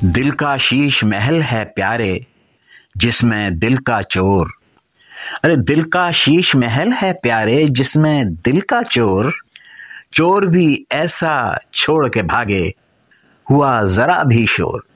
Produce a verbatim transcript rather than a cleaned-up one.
दिल का शीश महल है प्यारे जिसमें दिल का चोर। अरे दिल का शीश महल है प्यारे जिसमें दिल का चोर, चोर भी ऐसा छोड़ के भागे हुआ जरा भी शोर।